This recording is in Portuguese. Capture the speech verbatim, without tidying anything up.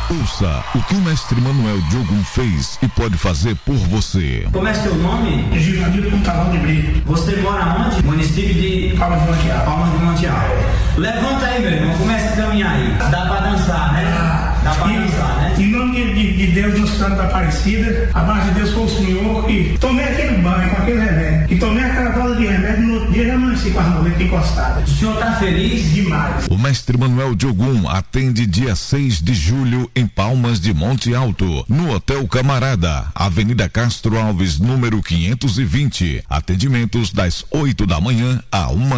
Ouça o que o mestre Manuel Diogo fez e pode fazer por você. Como é seu nome? Givanildo Pontalão de Brito. Você mora onde? Município de Palmas de Monte Alto. Palmas de Monte Alto. Levanta aí, meu irmão. Começa a caminhar aí. Dá pra dançar, né? Ah, Dá pra e, dançar, né? Em nome de, de, de Deus, nos Santos da Aparecida, a base de Deus foi o Senhor que tomei aquele banho com aquele remédio. E tomei aquela dose de remédio no outro dia já amanheci com as muletas encostadas. O senhor tá feliz? Demais. O mestre Manuel Diogum atende dia seis de julho em Palmas de Monte Alto, no Hotel Camarada, Avenida Castro Alves, número quinhentos e vinte. Atendimentos das oito da manhã a uma